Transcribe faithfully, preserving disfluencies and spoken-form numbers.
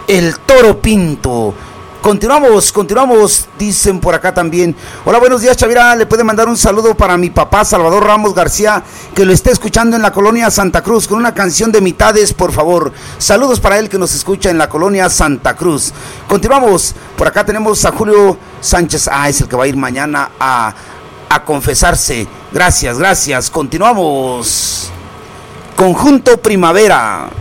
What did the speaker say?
El Toro Pinto. Continuamos, continuamos, dicen por acá también. Hola, buenos días, Chavira. Le puede mandar un saludo para mi papá Salvador Ramos García, que lo está escuchando en la colonia Santa Cruz, con una canción de Mitades, por favor. Saludos para él que nos escucha en la colonia Santa Cruz. Continuamos, por acá tenemos a Julio Sánchez. Ah, es el que va a ir mañana a, a confesarse. Gracias, gracias. Continuamos. Conjunto Primavera.